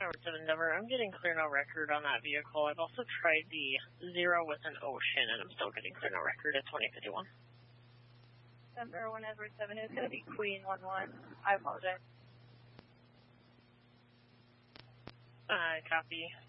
Tower 7 Denver, I'm getting clear no record on that vehicle. I've also tried the 0 with an Ocean, and I'm still getting clear no record at 2051. Denver 1 Edward 7 is going to be Queen 1-1. I apologize. Copy.